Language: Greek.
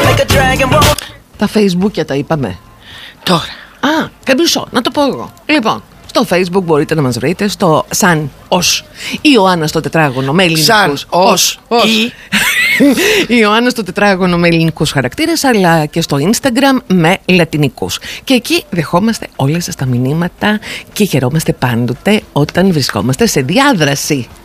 Τα Facebook τα είπαμε. Τώρα. Καμπισό, να το πω εγώ. Λοιπόν, στο Facebook μπορείτε να μας βρείτε στο σαν ως Ιωάννα στο τετράγωνο με ελληνικούς. Σαν ως Η Ιωάννα στο τετράγωνο με ελληνικούς χαρακτήρες, αλλά και στο Instagram με λατινικούς. Και εκεί δεχόμαστε όλες σας τα μηνύματα και χαιρόμαστε πάντοτε όταν βρισκόμαστε σε διάδραση.